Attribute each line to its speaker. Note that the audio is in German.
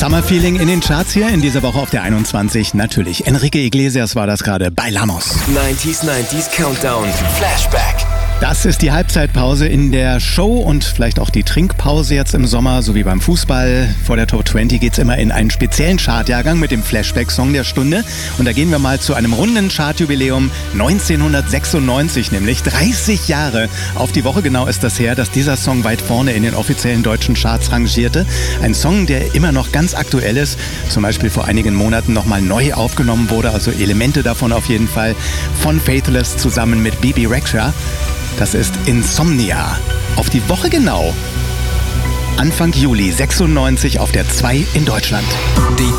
Speaker 1: Summer Feeling in den Charts hier in dieser Woche auf der 21. Natürlich. Enrique Iglesias war das gerade bei Bailamos.
Speaker 2: 90s Countdown. Flashback.
Speaker 1: Das ist die Halbzeitpause in der Show und vielleicht auch die Trinkpause jetzt im Sommer, so wie beim Fußball. Vor der Top 20 geht's immer in einen speziellen Chartjahrgang mit dem Flashback-Song der Stunde. Und da gehen wir mal zu einem runden Chartjubiläum 1996, nämlich 30 Jahre. Auf die Woche genau ist das her, dass dieser Song weit vorne in den offiziellen deutschen Charts rangierte. Ein Song, der immer noch ganz aktuell ist, zum Beispiel vor einigen Monaten nochmal neu aufgenommen wurde, also Elemente davon auf jeden Fall, von Faithless zusammen mit Bebe Rexha. Das ist Insomnia. Auf die Woche genau. Anfang Juli 96 auf der 2 in Deutschland.